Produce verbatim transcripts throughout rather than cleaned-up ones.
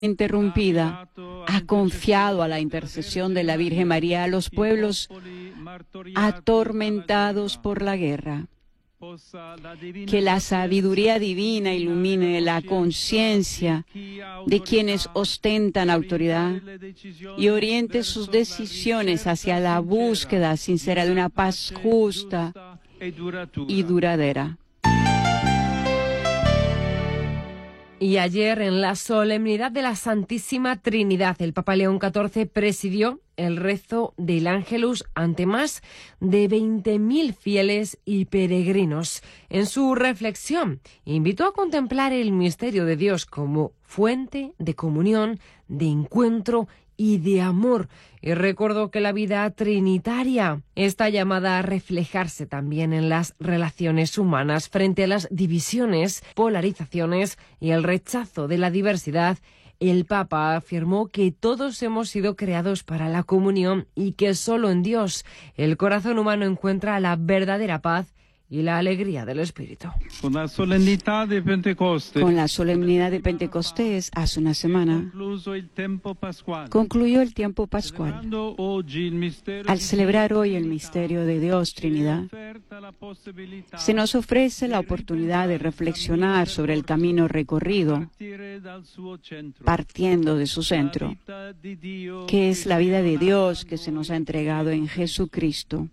interrumpida, ha confiado a la intercesión de la Virgen María a los pueblos atormentados por la guerra. Que la sabiduría divina ilumine la conciencia de quienes ostentan autoridad y oriente sus decisiones hacia la búsqueda sincera de una paz justa y duradera. Y ayer, en la solemnidad de la Santísima Trinidad, el Papa León catorce presidió el rezo del Ángelus ante más de veinte mil fieles y peregrinos. En su reflexión, invitó a contemplar el misterio de Dios como fuente de comunión, de encuentro y de amor, y recordó que la vida trinitaria está llamada a reflejarse también en las relaciones humanas frente a las divisiones, polarizaciones y el rechazo de la diversidad. El Papa afirmó que todos hemos sido creados para la comunión y que solo en Dios el corazón humano encuentra la verdadera paz y la alegría del Espíritu. Con la solemnidad de Pentecostés, Con la solemnidad de Pentecostés, hace una semana, concluyó el tiempo pascual. Al celebrar hoy el misterio de Dios Trinidad, se nos ofrece la oportunidad de reflexionar sobre el camino recorrido, partiendo de su centro, que es la vida de Dios que se nos ha entregado en Jesucristo.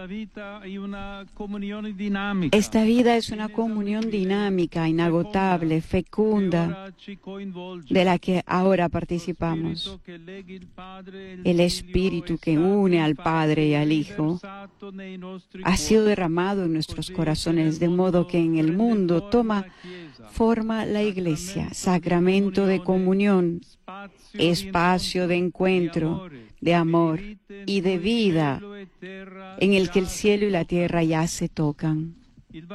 Esta vida es una comunión dinámica, inagotable, fecunda, de la que ahora participamos. El Espíritu que une al Padre y al Hijo ha sido derramado en nuestros corazones, de modo que en el mundo toma forma la Iglesia, sacramento de comunión, espacio de encuentro, de amor y de vida, en el que el cielo y la tierra ya se tocan. El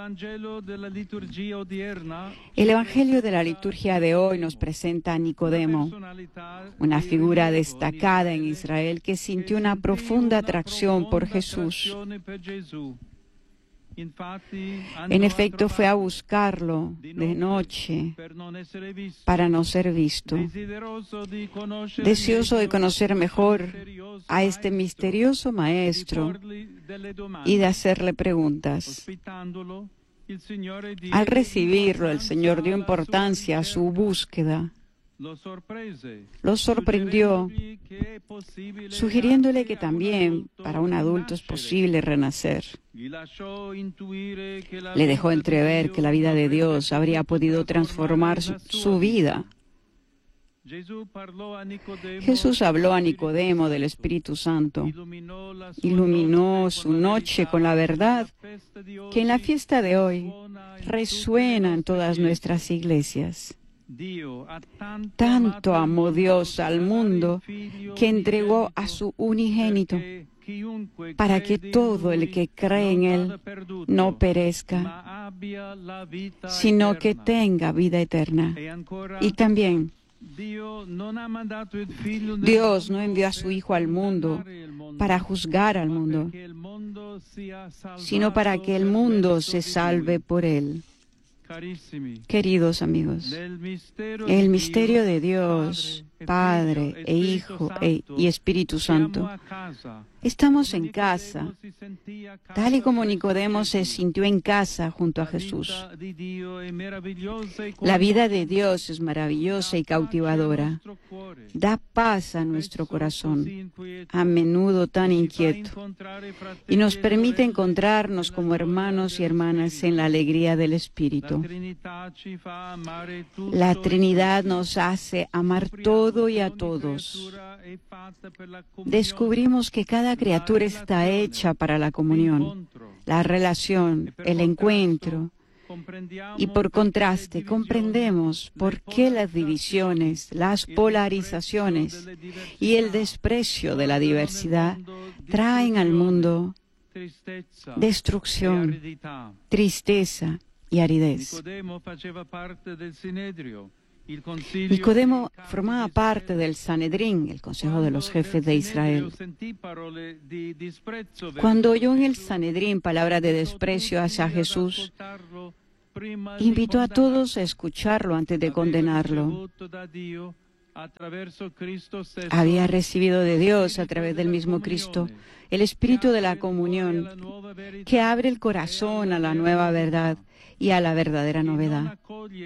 Evangelio de la liturgia de hoy nos presenta a Nicodemo, una figura destacada en Israel que sintió una profunda atracción por Jesús. En efecto, fue a buscarlo de noche para no ser visto. Deseoso de conocer mejor a este misterioso maestro y de hacerle preguntas. Al recibirlo, el Señor dio importancia a su búsqueda. Lo sorprendió, sugiriéndole que también para un adulto es posible renacer. Le dejó entrever que la vida de Dios habría podido transformar su, su vida. Jesús habló a Nicodemo del Espíritu Santo, iluminó su noche con la verdad que en la fiesta de hoy resuena en todas nuestras iglesias. Tanto amó Dios al mundo que entregó a su unigénito para que todo el que cree en Él no perezca, sino que tenga vida eterna. Y también, Dios no envió a su Hijo al mundo para juzgar al mundo, sino para que el mundo se salve por Él. Queridos amigos, el misterio de Dios, Padre e Hijo e, y Espíritu Santo, estamos en casa, tal y como Nicodemo se sintió en casa junto a Jesús. La vida de Dios es maravillosa y cautivadora. Da paz a nuestro corazón, a menudo tan inquieto, y nos permite encontrarnos como hermanos y hermanas en la alegría del Espíritu. La Trinidad nos hace amar todo y a todos. Descubrimos que cada criatura está hecha para la comunión, la relación, el encuentro. Y por contraste, comprendemos por qué las divisiones, las polarizaciones y el desprecio de la diversidad traen al mundo destrucción, tristeza y aridez. Nicodemo formaba parte del Sanedrín, el Consejo de los Jefes de Israel. Cuando oyó en el Sanedrín palabras de desprecio hacia Jesús, invitó a todos a escucharlo antes de condenarlo. había recibido de Dios a través del mismo Cristo el espíritu de la comunión que abre el corazón a la nueva verdad y a la verdadera novedad.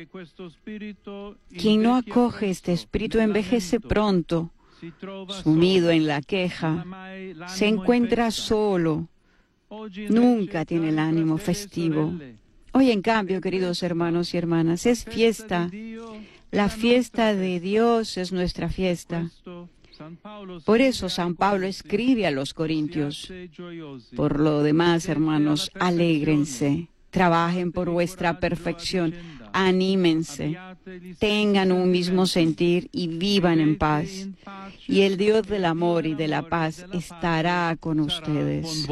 Quien no acoge este espíritu envejece pronto, sumido en la queja, se encuentra solo, nunca tiene el ánimo festivo. Hoy, en cambio, queridos hermanos y hermanas, es fiesta. La fiesta de Dios es nuestra fiesta. Por eso San Pablo escribe a los corintios: por lo demás, hermanos, alégrense, trabajen por vuestra perfección, anímense, tengan un mismo sentir y vivan en paz. Y el Dios del amor y de la paz estará con ustedes.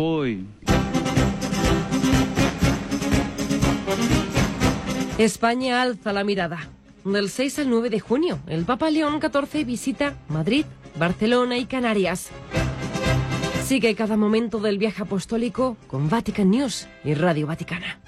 España alza la mirada. Del seis al nueve de junio, el Papa León catorce visita Madrid, Barcelona y Canarias. Sigue cada momento del viaje apostólico con Vatican News y Radio Vaticana.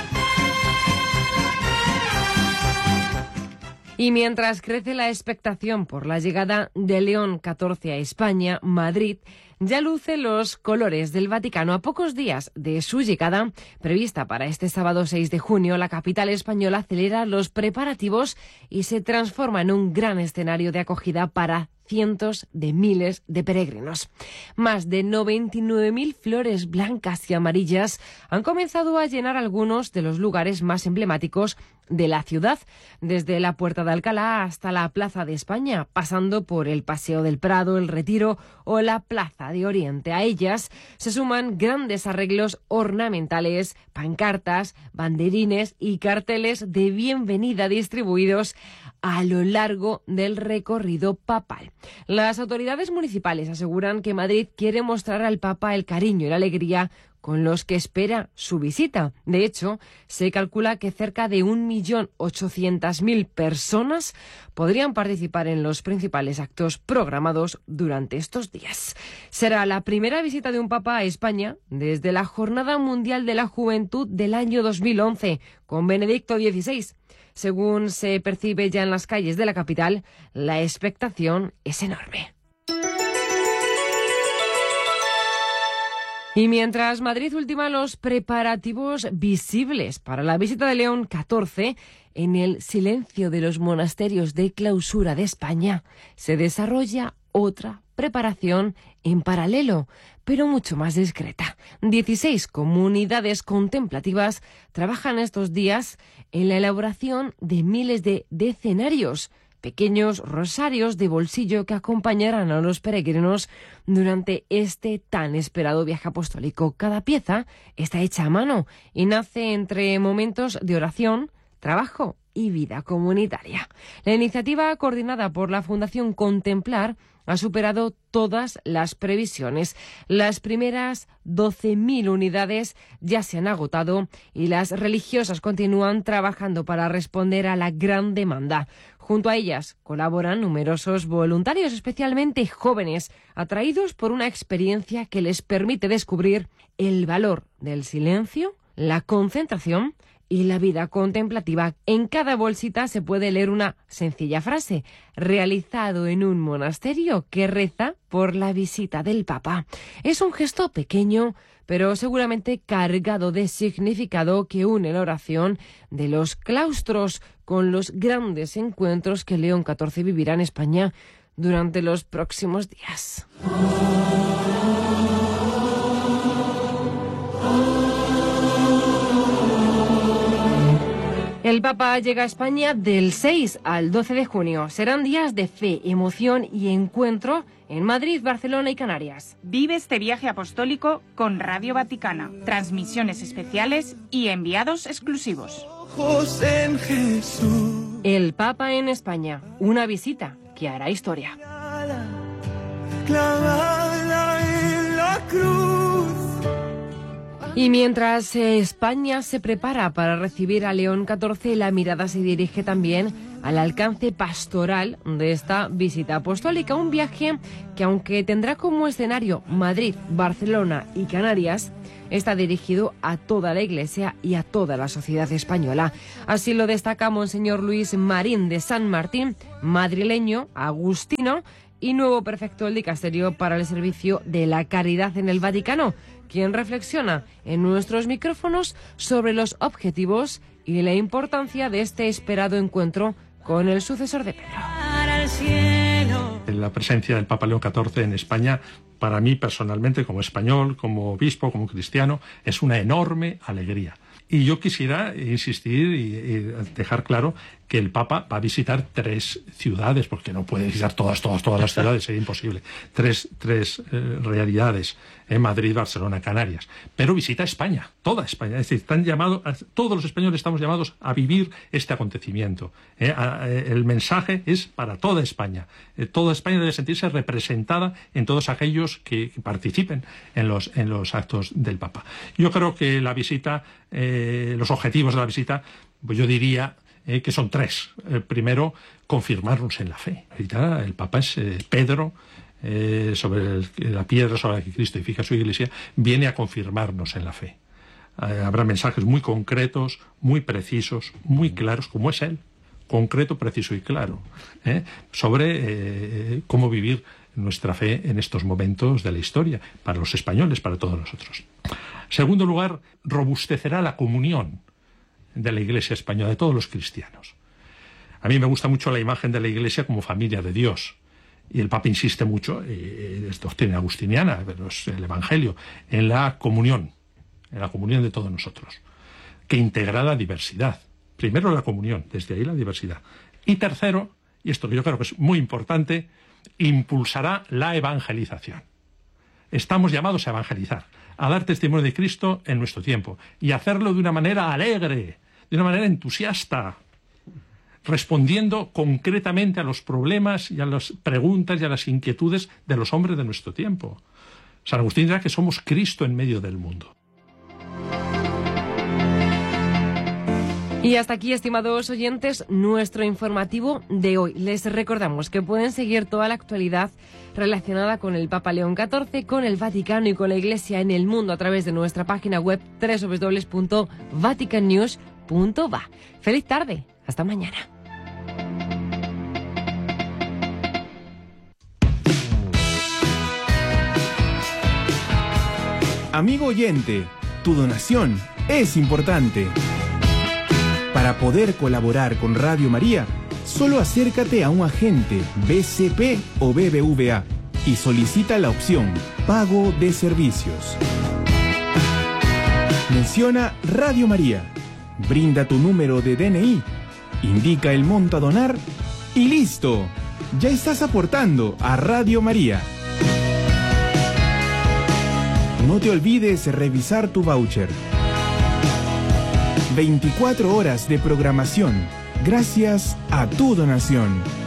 Y mientras crece la expectación por la llegada de León catorce a España, Madrid ya luce los colores del Vaticano. A pocos días de su llegada, prevista para este sábado seis de junio, la capital española acelera los preparativos y se transforma en un gran escenario de acogida para cientos de miles de peregrinos. Más de noventa y nueve mil flores blancas y amarillas han comenzado a llenar algunos de los lugares más emblemáticos de la ciudad, desde la Puerta de Alcalá hasta la Plaza de España, pasando por el Paseo del Prado, el Retiro o la Plaza de Oriente. A ellas se suman grandes arreglos ornamentales, pancartas, banderines y carteles de bienvenida distribuidos a lo largo del recorrido papal. Las autoridades municipales aseguran que Madrid quiere mostrar al Papa el cariño y la alegría con los que espera su visita. De hecho, se calcula que cerca de un millón ochocientas mil personas podrían participar en los principales actos programados durante estos días. Será la primera visita de un Papa a España desde la Jornada Mundial de la Juventud del año dos mil once, con Benedicto dieciséis. Según se percibe ya en las calles de la capital, la expectación es enorme. Y mientras Madrid ultima los preparativos visibles para la visita de León catorce, en el silencio de los monasterios de clausura de España se desarrolla otra preparación en paralelo, pero mucho más discreta. dieciséis comunidades contemplativas trabajan estos días en la elaboración de miles de decenarios, pequeños rosarios de bolsillo que acompañarán a los peregrinos durante este tan esperado viaje apostólico. Cada pieza está hecha a mano y nace entre momentos de oración, trabajo y vida comunitaria. La iniciativa, coordinada por la Fundación Contemplar, ha superado todas las previsiones. Las primeras doce mil unidades ya se han agotado y las religiosas continúan trabajando para responder a la gran demanda. Junto a ellas colaboran numerosos voluntarios, especialmente jóvenes, atraídos por una experiencia que les permite descubrir el valor del silencio, la concentración y la vida contemplativa. En cada bolsita se puede leer una sencilla frase, realizado en un monasterio, que reza por la visita del Papa. Es un gesto pequeño, pero seguramente cargado de significado, que une la oración de los claustros con los grandes encuentros que León catorce vivirá en España durante los próximos días. El Papa llega a España del seis al doce de junio. Serán días de fe, emoción y encuentro en Madrid, Barcelona y Canarias. Vive este viaje apostólico con Radio Vaticana, transmisiones especiales y enviados exclusivos. En Jesús. El Papa en España, una visita que hará historia. Clavada en la cruz. Y mientras eh, España se prepara para recibir a León catorce, la mirada se dirige también al alcance pastoral de esta visita apostólica. Un viaje que, aunque tendrá como escenario Madrid, Barcelona y Canarias, está dirigido a toda la Iglesia y a toda la sociedad española. Así lo destaca Monseñor Luis Marín de San Martín, madrileño, agustino y nuevo prefecto del dicasterio para el servicio de la caridad en el Vaticano, quien reflexiona en nuestros micrófonos sobre los objetivos y la importancia de este esperado encuentro con el sucesor de Pedro. La presencia del Papa León catorce en España, para mí personalmente, como español, como obispo, como cristiano, es una enorme alegría. Y yo quisiera insistir y, y dejar claro que el Papa va a visitar tres ciudades, porque no puede visitar todas, todas, todas las ciudades, sería imposible. Tres, tres eh, realidades, en Madrid, Barcelona, Canarias. Pero visita España, toda España. Es decir, están llamados, todos los españoles estamos llamados a vivir este acontecimiento. Eh, a, eh, el mensaje es para toda España. Eh, toda España debe sentirse representada en todos aquellos que, que participen en los, en los actos del Papa. Yo creo que la visita, eh, los objetivos de la visita, pues yo diría Eh, que son tres. Eh, primero, confirmarnos en la fe. Ahorita el Papa es eh, Pedro, eh, sobre el, la piedra sobre la que Cristo edifica su Iglesia, viene a confirmarnos en la fe. Eh, habrá mensajes muy concretos, muy precisos, muy claros, como es Él, concreto, preciso y claro, eh, sobre eh, cómo vivir nuestra fe en estos momentos de la historia, para los españoles, para todos nosotros. En segundo lugar, robustecerá la comunión de la Iglesia española, de todos los cristianos. A mí me gusta mucho la imagen de la Iglesia como familia de Dios, y el Papa insiste mucho, eh, es doctrina agustiniana, pero es el Evangelio, en la comunión, en la comunión de todos nosotros, que integra la diversidad. Primero la comunión, desde ahí la diversidad. Y tercero, y esto yo creo que es muy importante, impulsará la evangelización. Estamos llamados a evangelizar, a dar testimonio de Cristo en nuestro tiempo, y hacerlo de una manera alegre, de una manera entusiasta, respondiendo concretamente a los problemas y a las preguntas y a las inquietudes de los hombres de nuestro tiempo. San Agustín dirá que somos Cristo en medio del mundo. Y hasta aquí, estimados oyentes, nuestro informativo de hoy. Les recordamos que pueden seguir toda la actualidad relacionada con el Papa León catorce, con el Vaticano y con la Iglesia en el mundo a través de nuestra página web doble u doble u doble u punto vatican news punto va. ¡Feliz tarde! ¡Hasta mañana! Amigo oyente, tu donación es importante. Para poder colaborar con Radio María, solo acércate a un agente B C P o B B V A y solicita la opción Pago de Servicios. Menciona Radio María, brinda tu número de D N I, indica el monto a donar y ¡listo! Ya estás aportando a Radio María. No te olvides revisar tu voucher. veinticuatro horas de programación gracias a tu donación.